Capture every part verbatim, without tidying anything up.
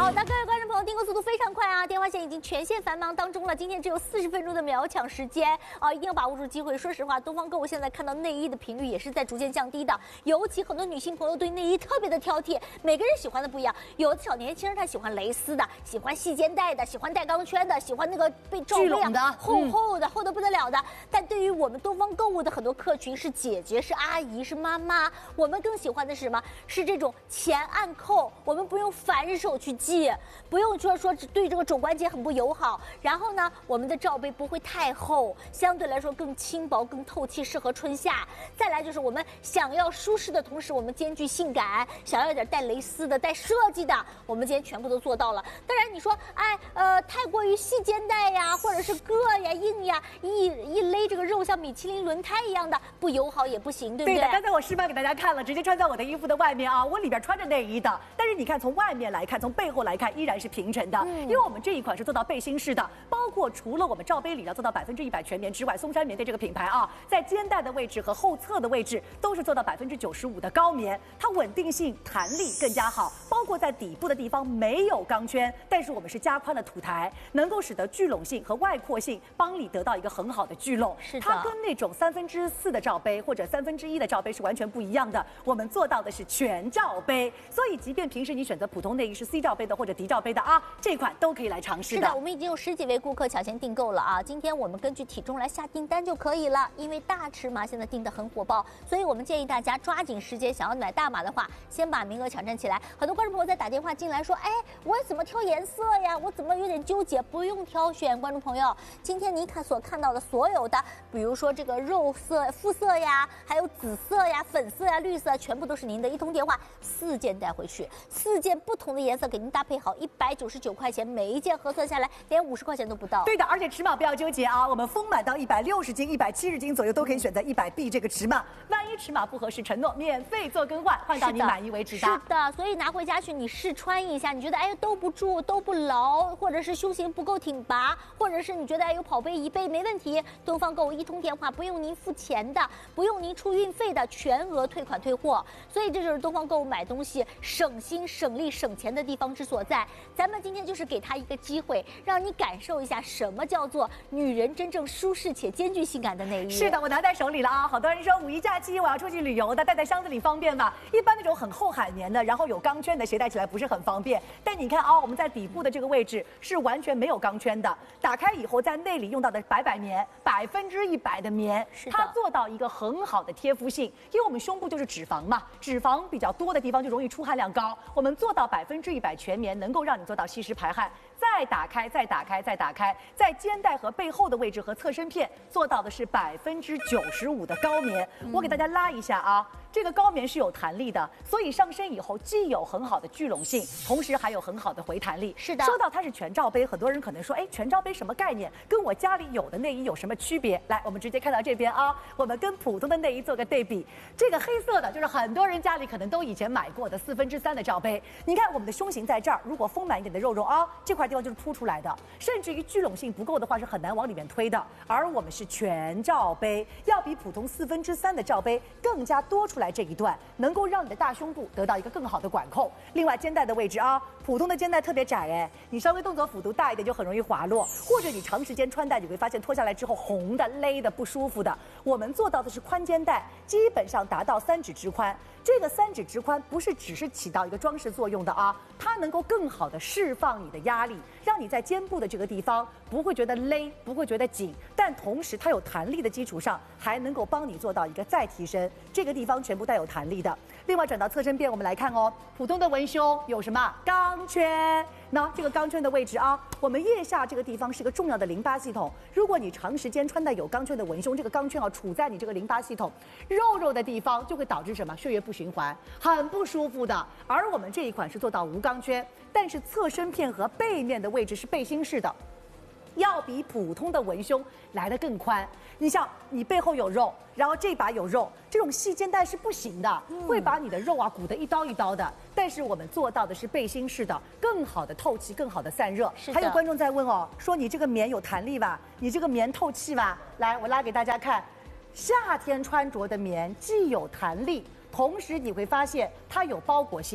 好的，各位观众朋友，订购速度非常快啊！电话线已经全线繁忙当中了，今天只有四十分钟的秒抢时间啊，一定要把握住机会。说实话，东方购物现在看到内衣的频率也是在逐渐降低的，尤其很多女性朋友对内衣特别的挑剔，每个人喜欢的不一样。有的小年轻人他喜欢蕾丝的，喜欢细肩带的，喜欢带钢圈的，喜欢那个被罩杯啊厚厚的、厚的不得了的。但对于我们东方购物的很多客群是姐姐、是阿姨、是妈妈，我们更喜欢的是什么？是这种钱按扣，我们不用反手去系，不用说说对这个肘关节很不友好。然后呢，我们的罩杯不会太厚，相对来说更轻薄、更透气，适合春夏。再来就是我们想要舒适的同时，我们兼具性感，想要一点带蕾丝的、带设计的，我们今天全部都做到了。当然你说，哎，呃，太过于细肩带呀，或者是硌呀、硬呀，一一勒这个肉像米其林轮胎一样的，不友好也不行，对不对？ 对的，刚才我示范给大家看了，直接穿在我的衣服的外面啊，我里边穿着内衣的，但是你看从外面来看，从背后来看，依然是平整的，嗯、因为我们这一款是做到背心式的，包括除了我们罩杯里要做到百分之一百全棉之外，松山棉对这个品牌啊，在肩带的位置和后侧的位置都是做到百分之九十五的高棉，它稳定性、弹力更加好，包括在底部的地方没有钢圈，但是我们是加宽了土台，能够使得聚拢性和外扩性帮你得到一个很好的聚拢。 是的， 它跟那种三分之四的罩杯或者三分之一的罩杯是完全不一样的，我们做到的是全罩杯，所以即便平时你选择普通内衣是 C 罩杯的或者 D 罩杯的啊，这款都可以来尝试的。 是的，我们已经有十几位顾客抢先订购了啊，今天我们根据体重来下订单就可以了，因为大尺码现在订的很火爆，所以我们建议大家抓紧时间，想要买大码的话，先把名额抢占起来。很多观众朋友在打电话进来说，哎，我怎么挑颜色呀？我怎么有点纠结？不用挑选，观众朋友，今天您看所看到的所有的，比如说这个肉色、肤色呀，还有紫色呀、粉色呀、绿色，全部都是您的。一通电话，四件带回去，四件不同的颜色给您搭配好，一百九十九块钱，每一件核算下来连五十块钱都不到。 对的，而且尺码不要纠结啊，我们丰满到一百六十斤、一百七十斤左右都可以选择一百 B 这个尺码，万一尺码不合适，承诺免费做更换，换到你满意为止的。 是的，所以拿回家去你试穿一下，你觉得哎都不住、都不牢，或者是胸型不够挺拔，或者是你觉得哎有跑杯、移杯没问题，东方购物一通电话不用您付钱的，不用您出运费的，全额退款退货。所以这就是东方购物买东西省心省力省钱的地方之所在。咱们今天就是给他一个机会，让你感受一下什么叫做女人真正舒适且兼具性感的内衣。 是的，我拿在手里了啊！好多人说五一假期我要出去旅游的，带在箱子里方便吗？一般那种很厚海绵的，然后有钢圈的，携带起来不是很方便。但你看啊，我们在底部的这个位置是完全没有钢圈的，打开以后在内里用到的百百棉，百分之一百的棉，它做到一个很好的贴肤性，因为我们胸部就是脂肪嘛，脂肪比较多的地方就容易出汗量高，我们做到百分之一百全棉，能够让你做到吸湿排汗。再打开，再打开，再打开，在肩带和背后的位置和侧身片做到的是百分之九十五的高棉。嗯、我给大家拉一下啊，这个高棉是有弹力的，所以上身以后既有很好的聚拢性，同时还有很好的回弹力。 是的， 说到它是全罩杯，很多人可能说，哎，全罩杯什么概念？跟我家里有的内衣有什么区别？来，我们直接看到这边啊，我们跟普通的内衣做个对比。这个黑色的就是很多人家里可能都以前买过的四分之三的罩杯。你看我们的胸型在这儿，如果丰满一点的肉肉啊，这块地方就是凸出来的，甚至于聚拢性不够的话是很难往里面推的。而我们是全罩杯，要比普通四分之三的罩杯更加多出来这一段，能够让你的大胸部得到一个更好的管控。另外肩带的位置啊，普通的肩带特别窄哎，你稍微动作幅度大一点就很容易滑落，或者你长时间穿戴你会发现脱下来之后红的、勒的、不舒服的。我们做到的是宽肩带，基本上达到三指直宽。这个三指直宽不是只是起到一个装饰作用的啊，它能够更好的释放你的压力，让你在肩部的这个地方不会觉得勒，不会觉得紧，但同时它有弹力的基础上，还能够帮你做到一个再提升，这个地方全部带有弹力的。另外转到侧身边，我们来看哦，普通的文胸有什么钢圈？那这个钢圈的位置啊，我们腋下这个地方是个重要的淋巴系统。如果你长时间穿戴有钢圈的文胸，这个钢圈啊处在你这个淋巴系统肉肉的地方，就会导致什么？血液不循环，很不舒服的。而我们这一款是做到无钢圈，但是侧身片和背面的位置是背心式的。要比普通的文胸来得更宽。你像你背后有肉，然后这把有肉，这种细肩带是不行的，嗯、会把你的肉啊鼓得一刀一刀的。但是我们做到的是背心式的，更好的透气，更好的散热。还有观众在问哦，说你这个棉有弹力吧？你这个棉透气吧？来，我拉给大家看，夏天穿着的棉既有弹力，同时你会发现它有包裹性。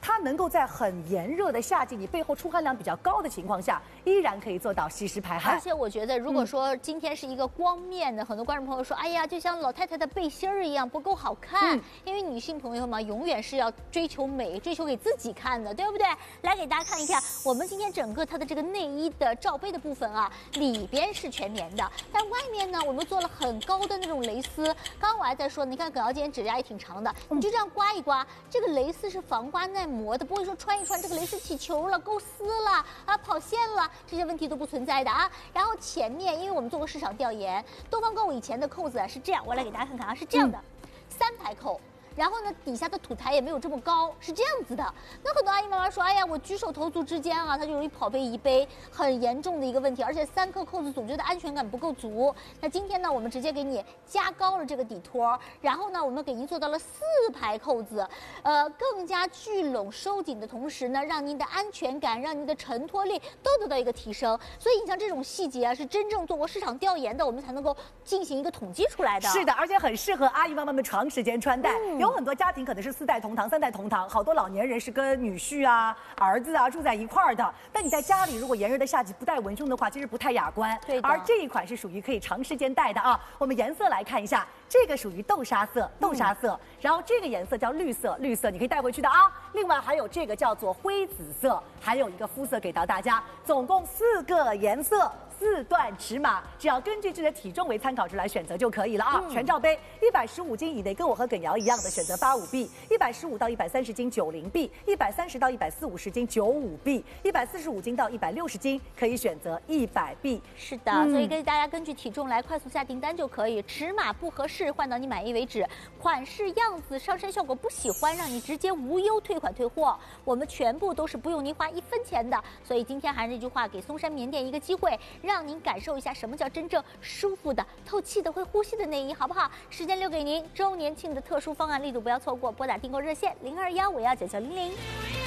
它能够在很炎热的夏季，你背后出汗量比较高的情况下，依然可以做到吸湿排汗。 而且我觉得，如果说今天是一个光面的，嗯、很多观众朋友说，哎呀，就像老太太的背心儿一样不够好看，嗯、因为女性朋友嘛，永远是要追求美，追求给自己看的，对不对？来给大家看一看，我们今天整个它的这个内衣的罩杯的部分啊，里边是全棉的，但外面呢，我们做了很高的那种蕾丝。刚刚我还在说，你看耿瑶今天指甲也挺长的，你就这样刮一刮，这个蕾丝是防刮耐磨的，不会说穿一穿这个蕾丝起球了、勾丝了啊、跑线了，这些问题都不存在的啊。然后前面，因为我们做过市场调研，东方购物以前的扣子啊是这样，我来给大家看看啊，是这样的，嗯、三排扣。然后呢，底下的土台也没有这么高，是这样子的。那很多阿姨妈妈说，哎呀，我举手投足之间啊，它就容易跑被移杯，很严重的一个问题。而且三颗扣子总觉得安全感不够足。那今天呢，我们直接给你加高了这个底托，然后呢，我们给您做到了四排扣子，呃，更加聚拢收紧的同时呢，让您的安全感、让您的承托力都得到一个提升。所以你像这种细节啊，是真正做过市场调研的，我们才能够进行一个统计出来的。 是的，而且很适合阿姨妈妈们长时间穿戴。嗯有很多家庭可能是四代同堂、三代同堂，好多老年人是跟女婿啊、儿子啊住在一块儿的。但你在家里如果炎热的夏季不戴文胸的话，其实不太雅观。 对的。 而这一款是属于可以长时间戴的啊。我们颜色来看一下，这个属于豆沙色，豆沙色。嗯、然后这个颜色叫绿色，绿色你可以带回去的啊。另外还有这个叫做灰紫色，还有一个肤色给到大家，总共四个颜色。四段尺码，只要根据自己的体重为参考值来选择就可以了啊！嗯、全罩杯一百十五斤以内，跟我和耿瑶一样的选择八五 B， 一百十五到一百三十斤九零 B， 一百三十到一百四五十斤九五 B， 一百四十五斤到一百六十斤可以选择一百 B。 是的，嗯、所以跟大家根据体重来快速下订单就可以，尺码不合适换到你满意为止，款式样子上身效果不喜欢，让你直接无忧退款退货，我们全部都是不用您花一分钱的。所以今天还是那句话，给松山棉店一个机会，让让您感受一下什么叫真正舒服的、透气的、会呼吸的内衣，好不好？时间留给您，周年庆的特殊方案力度不要错过，拨打订购热线零二幺五幺九九零零。